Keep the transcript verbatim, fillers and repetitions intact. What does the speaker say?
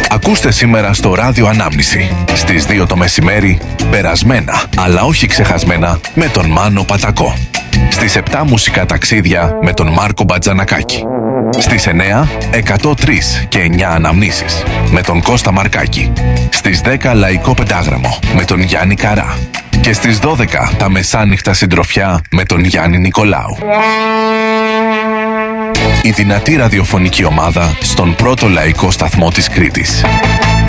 Ακούστε σήμερα στο Ράδιο Ανάμνηση. Στις δύο το μεσημέρι, περασμένα, αλλά όχι ξεχασμένα, με τον Μάνο Πατακό. Στις επτά μουσικά ταξίδια με τον Μάρκο Μπατζανακάκη. Στις εννιά, εκατό τρία και εννιά αναμνήσεις με τον Κώστα Μαρκάκη. Στις δέκα, Λαϊκό Πεντάγραμμο με τον Γιάννη Καρά. Και στις δώδεκα, τα μεσάνυχτα συντροφιά με τον Γιάννη Νικολάου. Η δυνατή ραδιοφωνική ομάδα στον πρώτο λαϊκό σταθμό της Κρήτης.